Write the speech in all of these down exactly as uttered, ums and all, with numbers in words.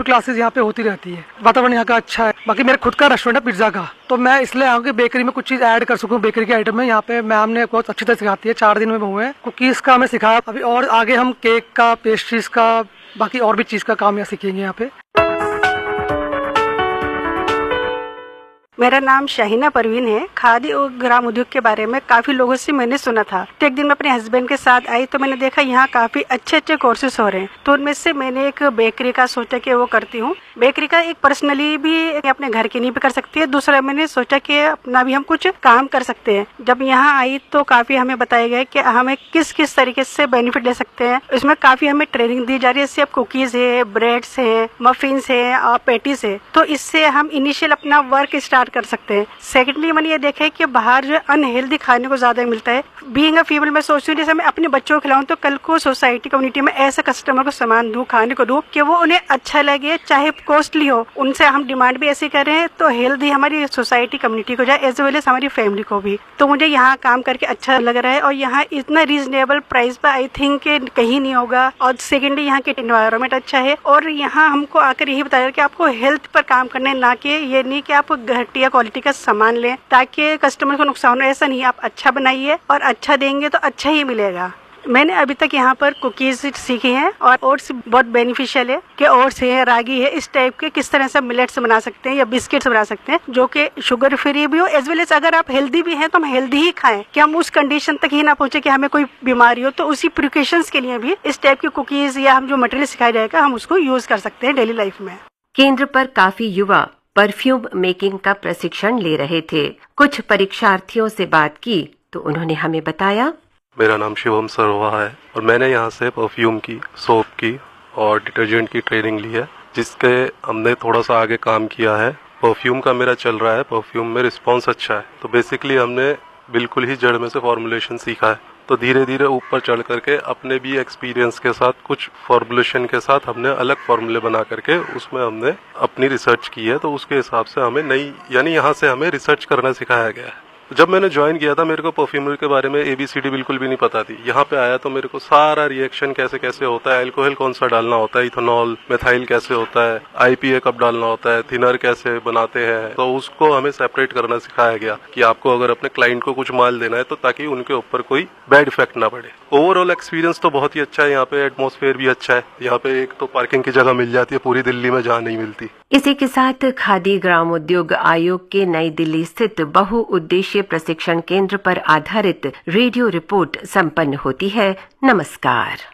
Classes यहाँ पे होती रहती है। वातावरण यहाँ का अच्छा है। बाकी मेरा खुद का रेस्टोरेंट है पिज्जा का, तो मैं इसलिए आऊँ कि बेकरी में कुछ चीज ऐड कर सकूँ। बेकरी के आइटम में यहाँ पे मैम ने बहुत अच्छी तरह सिखाती है। चार दिन में हुए हैं, कुकीज का हमें सिखाया। अभी और आगे हम केक का, पेस्ट्रीज का, बाकी और भी चीज का काम यहाँ सीखेंगे यहाँ पे। मेरा नाम शाहिना परवीन है। खादी और ग्राम उद्योग के बारे में काफी लोगों से मैंने सुना था। तो एक दिन मैं अपने हस्बैंड के साथ आई तो मैंने देखा यहाँ काफी अच्छे अच्छे कोर्सेज हो रहे हैं। तो उनमें से मैंने एक बेकरी का सोचा कि वो करती हूँ। बेकरी का एक पर्सनली भी अपने घर के लिए भी कर सकती है। दूसरा मैंने सोचा कि अपना भी हम कुछ काम कर सकते हैं। जब यहाँ आई तो काफी हमें बताया गया कि हमें किस किस तरीके से बेनिफिट ले सकते हैं। इसमें काफी हमें ट्रेनिंग दी जा रही है। इससे अब कुकीज है, ब्रेड्स है, मफिन्स है और पैटीज है। तो इससे हम इनिशियल अपना वर्क स्टार्ट कर सकते हैं। सेकेंडली मैंने ये देखा है कि बाहर जो अनहेल्दी खाने को ज्यादा मिलता है। बीइंग अ फीमेल मैं सोचती हूँ जैसे मैं अपने बच्चों को खिलाऊं तो कल को सोसाइटी कम्युनिटी में ऐसे कस्टमर को सामान दूं, खाने को दूं कि वो उन्हें अच्छा लगे, चाहे कॉस्टली हो। उनसे हम डिमांड भी ऐसी करें तो हेल्दी हमारी सोसाइटी कम्युनिटी को जाए एज वेल एज हमारी फैमिली को भी। तो मुझे यहाँ काम करके अच्छा लग रहा है और यहाँ इतना रीजनेबल प्राइस पर आई थिंक कहीं नहीं होगा। और सेकेंडली यहाँ के एनवायरमेंट अच्छा है और यहाँ हमको आकर यही बताया कि आपको हेल्थ पर काम करना है, ना कि ये नहीं कि आप घटिया क्वालिटी का सामान लें ताकि कस्टमर को नुकसान हो। ऐसा नहीं, आप अच्छा बनाइए और अच्छा देंगे तो अच्छा ही मिलेगा। मैंने अभी तक यहाँ पर कुकीज सीखी हैं और ओट्स बहुत बेनिफिशियल है कि ओट्स है, रागी है, इस टाइप के किस तरह से मिलेट्स बना सकते हैं या बिस्किट्स बना सकते हैं जो कि शुगर फ्री भी हो एज वेल एज अगर आप हेल्दी भी हैं तो हम हेल्दी ही खाएं कि हम उस कंडीशन तक ही ना पहुंचे कि हमें कोई बीमारी हो। तो उसी प्रिकॉशंस के लिए भी इस टाइप की कुकीज या हम जो मटेरियल सिखाया जाएगा हम उसको यूज कर सकते हैं डेली लाइफ में। केंद्र पर काफी युवा परफ्यूम मेकिंग का प्रशिक्षण ले रहे थे। कुछ परीक्षार्थियों से बात की तो उन्होंने हमें बताया, मेरा नाम शिवम सरवा है और मैंने यहाँ से परफ्यूम की, सोप की और डिटर्जेंट की ट्रेनिंग ली है, जिसके हमने थोड़ा सा आगे काम किया है। परफ्यूम का मेरा चल रहा है, परफ्यूम में रिस्पांस अच्छा है। तो बेसिकली हमने बिल्कुल ही जड़ में से फॉर्मुलेशन सीखा है। तो धीरे धीरे ऊपर चढ़ करके अपने भी एक्सपीरियंस के साथ कुछ फॉर्मुलेशन के साथ हमने अलग फॉर्मूले बना करके उसमें हमने अपनी रिसर्च की है। तो उसके हिसाब से हमें नई यानी यहाँ से हमें रिसर्च करना सिखाया गया है। जब मैंने ज्वाइन किया था मेरे को परफ्यूमरी के बारे में एबीसीडी बिल्कुल भी नहीं पता थी। यहाँ पे आया तो मेरे को सारा रिएक्शन कैसे कैसे होता है, अल्कोहल कौन सा डालना होता है, इथेनॉल, मिथाइल कैसे होता है, आईपीए कब डालना होता है, थिनर कैसे बनाते हैं, तो उसको हमें सेपरेट करना सिखाया गया कि आपको अगर अपने क्लाइंट को कुछ माल देना है तो ताकि उनके ऊपर कोई बैड इफेक्ट ना पड़े। ओवरऑल एक्सपीरियंस तो बहुत ही अच्छा है। यहाँ पे एटमॉस्फेयर भी अच्छा है। यहाँ पे एक तो पार्किंग की जगह मिल जाती है पूरी दिल्ली में जहाँ नहीं मिलती। इसी के साथ खादी ग्राम उद्योग आयोग के नई दिल्ली स्थित बहुउद्देशीय प्रशिक्षण केंद्र पर आधारित रेडियो रिपोर्ट संपन्न होती है। नमस्कार।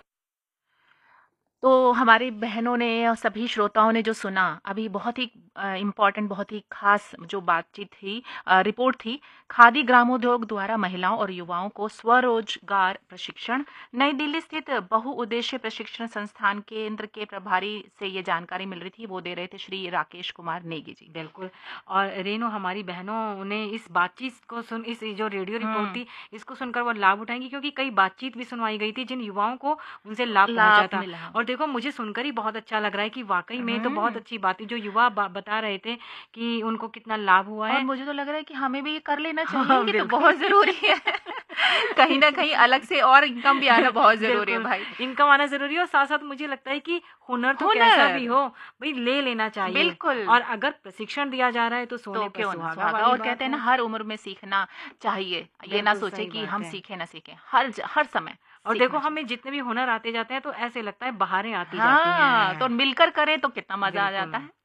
तो हमारी बहनों ने और सभी श्रोताओं ने जो सुना अभी बहुत ही इम्पॉर्टेंट, बहुत ही खास जो बातचीत थी, रिपोर्ट थी। खादी ग्रामोद्योग द्वारा महिलाओं और युवाओं को स्वरोजगार प्रशिक्षण। नई दिल्ली स्थित बहुउद्देशीय प्रशिक्षण संस्थान केंद्र के प्रभारी से ये जानकारी मिल रही थी। वो दे रहे थे श्री राकेश कुमार नेगी जी। बिल्कुल। और रेनो, हमारी बहनों ने इस बातचीत को सुन, इस जो रेडियो रिपोर्ट थी इसको सुनकर वो लाभ उठाएंगी, क्योंकि कई बातचीत भी सुनवाई गई थी जिन युवाओं को उनसे लाभ पहुंचा था। और देखो, मुझे सुनकर ही बहुत अच्छा लग रहा है कि वाकई में तो बहुत अच्छी बात है जो युवा बता रहे थे कि उनको कितना लाभ हुआ है। और मुझे तो लग रहा है कि हमें भी ये कर लेना चाहिए। हाँ, ये तो बहुत जरूरी है। कहीं ना कहीं अलग से और इनकम भी आना बहुत जरूरी है भाई। इनकम आना जरूरी है और साथ साथ मुझे लगता है कि हुनर तो हुनर। कैसा भी हो भाई ले लेना चाहिए। बिल्कुल। और अगर प्रशिक्षण दिया जा रहा है तो सोने पे सुहागा। और कहते हैं ना, हर उम्र में सीखना चाहिए। ये ना सोचे कि हम सीखे ना सीखे, हर हर समय। और देखो, हमें जितने भी हुनर आते जाते हैं तो ऐसे लगता है बहारें आती हाँ, जाती हैं। तो मिलकर करें तो कितना मजा आ जाता है।